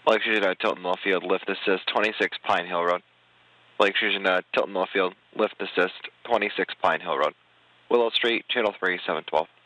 Lake Fusion Tilton Millfield, lift assist, 26 Pine Hill Road. Lake Fusion Tilton Millfield, lift assist, 26 Pine Hill Road. Willow Street, Channel 3, 712.